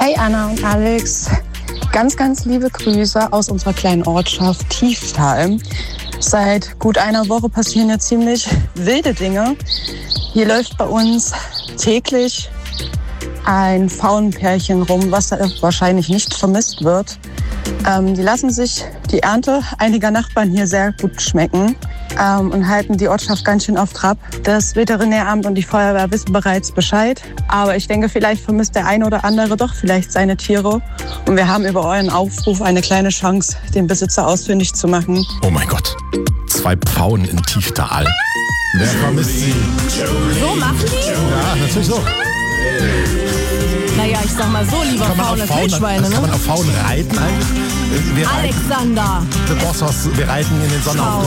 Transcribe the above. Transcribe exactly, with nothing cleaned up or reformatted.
Hi Anna und Alex. Ganz, ganz liebe Grüße aus unserer kleinen Ortschaft Tieftal. Seit gut einer Woche passieren ja ziemlich wilde Dinge. Hier läuft bei uns täglich ein Faunenpärchen rum, was wahrscheinlich nicht vermisst wird. Ähm, die lassen sich die Ernte einiger Nachbarn hier sehr gut schmecken ähm, und halten die Ortschaft ganz schön auf Trab. Das Veterinäramt und die Feuerwehr wissen bereits Bescheid. Aber ich denke, vielleicht vermisst der eine oder andere doch vielleicht seine Tiere. Und wir haben über euren Aufruf eine kleine Chance, den Besitzer ausfindig zu machen. Oh mein Gott, zwei Pfauen in Tieftal. Wer vermisst sie? So machen die? Ja, natürlich so. Naja, ich sag mal so, lieber Kann man Faun auf als Pfauen, Wildschweine, kann ne? man auf Pfauen reiten eigentlich? Wir reiten, Alexander. wir, Bosshaus, wir reiten in den Sonnenaufgang.